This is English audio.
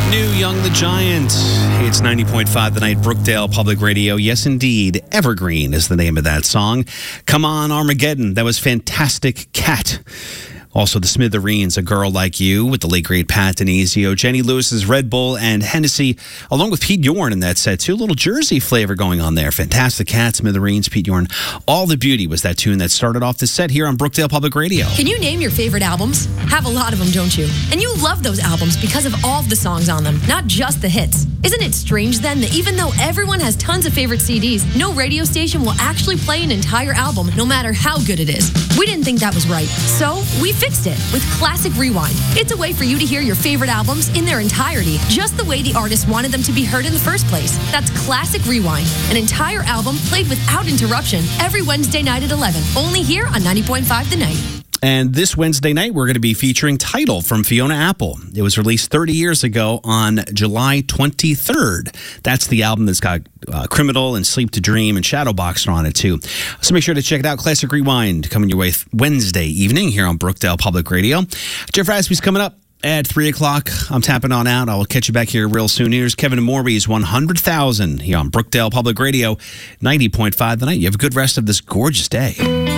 New Young the Giant. It's 90.5 The Night, Brookdale Public Radio. Yes, indeed. Evergreen is the name of that song. Come on, Armageddon. That was Fantastic Cat. Also, the Smithereens, A Girl Like You, with the late, great Pat Denizio. Jenny Lewis's Red Bull and Hennessy, along with Pete Yorn in that set, too. A little Jersey flavor going on there. Fantastic Cat, Smithereens, Pete Yorn. All the Beauty was that tune that started off the set here on Brookdale Public Radio. Can you name your favorite albums? Have a lot of them, don't you? And you love those albums because of all of the songs on them, not just the hits. Isn't it strange, then, that even though everyone has tons of favorite CDs, no radio station will actually play an entire album, no matter how good it is? We didn't think that was right, so we fixed it with Classic Rewind. It's a way for you to hear your favorite albums in their entirety, just the way the artist wanted them to be heard in the first place. That's Classic Rewind, an entire album played without interruption every Wednesday night at 11, only here on 90.5 The Night. And this Wednesday night, we're going to be featuring Title from Fiona Apple. It was released 30 years ago on July 23rd. That's the album that's got Criminal and Sleep to Dream and Shadowboxer on it, too. So make sure to check it out. Classic Rewind coming your way Wednesday evening here on Brookdale Public Radio. Jeff Raspy's coming up at 3 o'clock. I'm tapping on out. I'll catch you back here real soon. Here's Kevin and Morby's 100,000 here on Brookdale Public Radio, 90.5 The Night. You have a good rest of this gorgeous day.